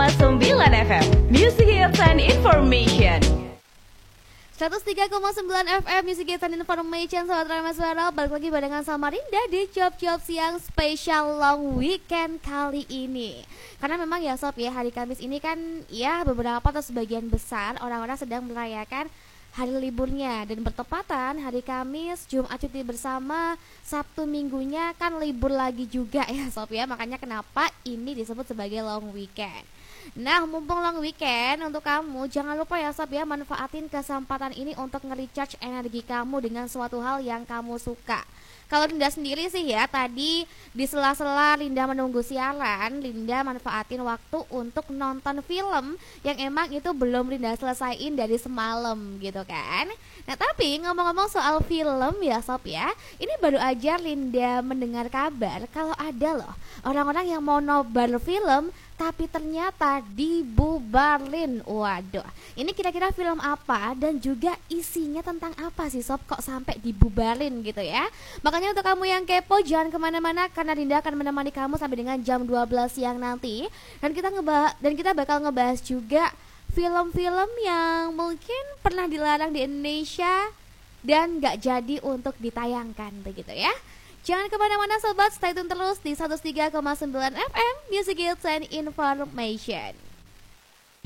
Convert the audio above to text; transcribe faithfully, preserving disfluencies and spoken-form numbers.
sembilan F M Music Hits and Information. seratus tiga koma sembilan F M Music Hits and Information. Sobat Rama Suara, balik lagi barengan sama Rinda di Job-Job Siang Spesial Long Weekend kali ini. Karena memang ya Sob ya, hari Kamis ini kan ya beberapa atau sebagian besar orang-orang sedang merayakan hari liburnya. Dan bertepatan hari Kamis, Jumat cuti bersama, Sabtu minggunya kan libur lagi juga ya Sob ya. Makanya kenapa ini disebut sebagai long weekend. Nah, mumpung long weekend untuk kamu, jangan lupa ya Sob ya, manfaatin kesempatan ini untuk nge-recharge energi kamu dengan suatu hal yang kamu suka. Kalau Linda sendiri sih ya, tadi di sela-sela Linda menunggu siaran, Linda manfaatin waktu untuk nonton film yang emang itu belum Linda selesaiin dari semalam gitu kan. Nah tapi ngomong-ngomong soal film ya Sob ya, ini baru aja Linda mendengar kabar kalau ada loh orang-orang yang mau nobar film tapi ternyata dibubarin. Waduh, ini kira-kira film apa dan juga isinya tentang apa sih Sob, kok sampai dibubarin gitu ya. Makanya untuk kamu yang kepo jangan kemana-mana, karena Dinda akan menemani kamu sampai dengan jam dua belas siang nanti. Dan kita ngebahas, dan kita bakal ngebahas juga film-film yang mungkin pernah dilarang di Indonesia dan gak jadi untuk ditayangkan begitu ya. Jangan kemana-mana sobat, stay tune terus di seratus tiga koma sembilan F M Music Hits and Information.